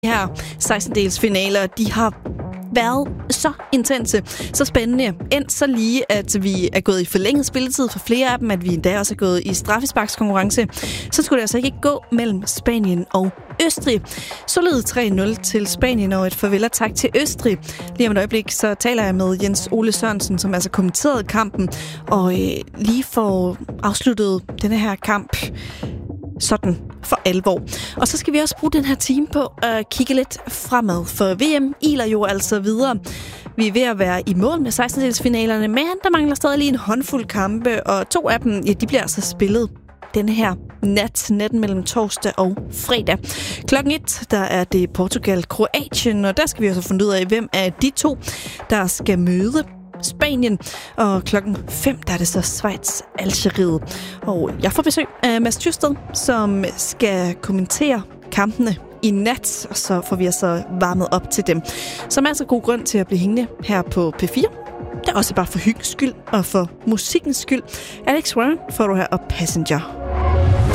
Her 16-dels finaler, de har været så intense, så spændende, endt så lige, at vi er gået i forlænget spilletid for flere af dem, at vi endda også er gået i straffesparkskonkurrence. Så skulle det altså ikke gå mellem Spanien og Østrig. Solid 3-0 til Spanien, og et farvel og tak til Østrig. Lige om et øjeblik, så taler jeg med Jens Ole Sørensen, som altså kommenterede kampen, og lige får afsluttet denne her kamp sådan for alvor. Og så skal vi også bruge den her time på at kigge lidt fremad, for VM iler jo altså videre. Vi er ved at være i mål med 16-delsfinalerne, men der mangler stadig lige en håndfuld kampe, og 2 af dem, ja, de bliver altså spillet denne her natten mellem torsdag og fredag. Klokken 1, der er det Portugal-Kroatien, og der skal vi også finde ud af, hvem af de 2, der skal møde Spanien, og klokken 5, der er det så Schweiz-Algeriet. Og jeg får besøg af Mads Thyrsted, som skal kommentere kampene i nat, og så får vi altså varmet op til dem. Så masser af god grund til at blive hængende her på P4. Det er også bare for hyggens skyld og for musikkens skyld. Alex Warren får du her, og Passenger.